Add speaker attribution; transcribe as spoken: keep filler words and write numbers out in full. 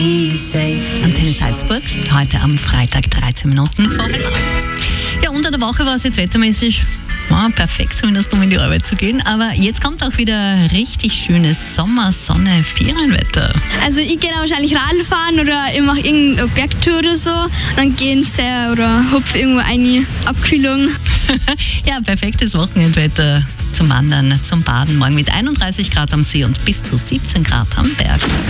Speaker 1: Antenne Salzburg, heute am Freitag dreizehn Minuten vor halb acht. Ja, unter der Woche war es jetzt wettermäßig ja, perfekt, zumindest um in die Arbeit zu gehen. Aber jetzt kommt auch wieder richtig schönes Sommer-, Sonne-, Ferienwetter.
Speaker 2: Also ich gehe dann wahrscheinlich Radl fahren oder ich mache irgendeine Bergtour oder so. Dann gehen See oder hupf irgendwo eine Abkühlung.
Speaker 1: Ja, perfektes Wochenendwetter zum Wandern, zum Baden. Morgen mit einunddreißig Grad am See und bis zu siebzehn Grad am Berg.